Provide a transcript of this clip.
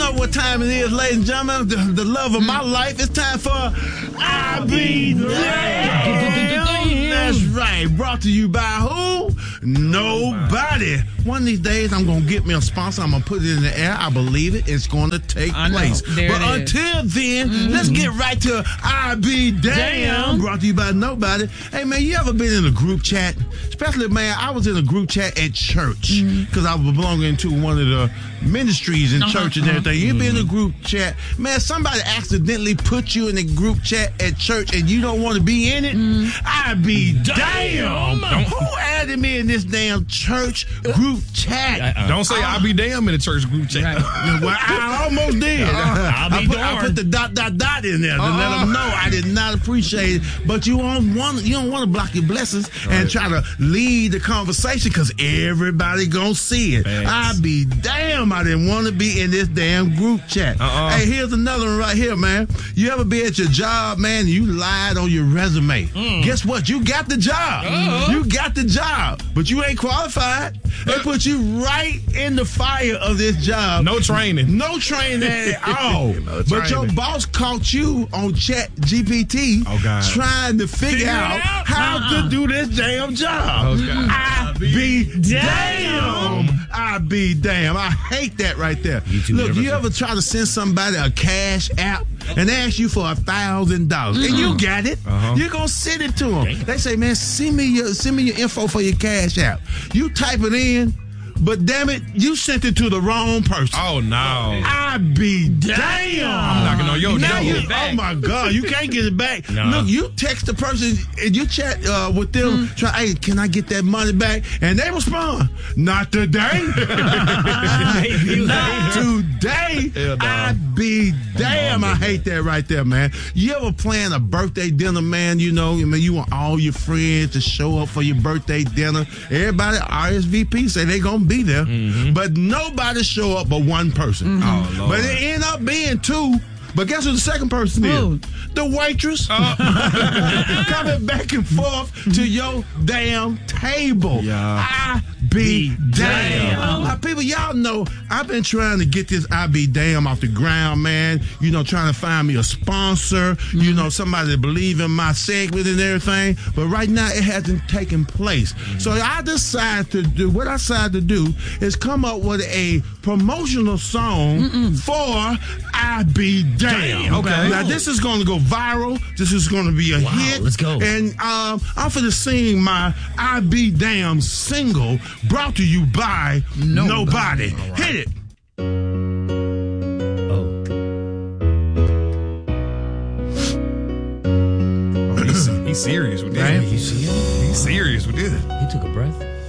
know what time it is, ladies and gentlemen. The love of my life. It's time for I Be Damn. That's right. Brought to you by who? Nobody. One of these days, I'm going to get me a sponsor. I'm going to put it in the air. I believe it. It's going to take place. But until then, let's get right to I Be Damn. Brought to you by Nobody. Hey, man, you ever been in a group chat? Especially, man, I was in a group chat at church because I was belonging to one of the ministries in church and everything. You been in a group chat. Man, somebody accidentally put you in a group chat at church and you don't want to be in it? I be damn. Who added me in this damn church group chat? Don't say I be damn in the church group chat. Right. Well, I almost did. I put the ... in there to let them know I did not appreciate it. But you don't want to block your blessings and try to lead the conversation because everybody gonna see it. I be damn. I didn't want to be in this damn group chat. Hey, here's another one right here, man. You ever be at your job, man, and you lied on your resume? Guess what? You got the job. You got the job, but you ain't qualified. They put you right in the fire of this job. No training. No training at all. But your boss caught you on Chat GPT trying to figure out how to do this damn job. I be damn. I be damn. I hate that right there. Look, you ever try to send somebody a cash app and they ask you for $1,000 and you got it? You're gonna send it to them. They say, man, send me your info for your cash app. You type it in, but damn it, you sent it to the wrong person. Oh no! I be damn. I'm knocking on your door. Oh my God, you can't get it back. No. Look, you text the person and you chat with them. Try, hey, can I get that money back? And they respond, not today. Not today. I be damn. I hate that right there, man. You ever plan a birthday dinner, man? You know, you want all your friends to show up for your birthday dinner. Everybody RSVP say they gonna be there, but nobody show up but one person. Oh, Lord. But it end up being two. But guess who the second person is? The waitress. Coming back and forth to your damn table. I be damn. Now, people, y'all know I've been trying to get this I be damn off the ground, man. You know, trying to find me a sponsor, you know, somebody to believe in my segment and everything. But right now, it hasn't taken place. So I decided to do is come up with a promotional song for I be damn. Okay. Now, this is going to go viral. This is going to be a hit. Let's go. And I'm going to sing my I Be Damn single brought to you by Nobody. Right. Hit it. He's serious with this. Right? You see it? He's serious with this. He took a breath.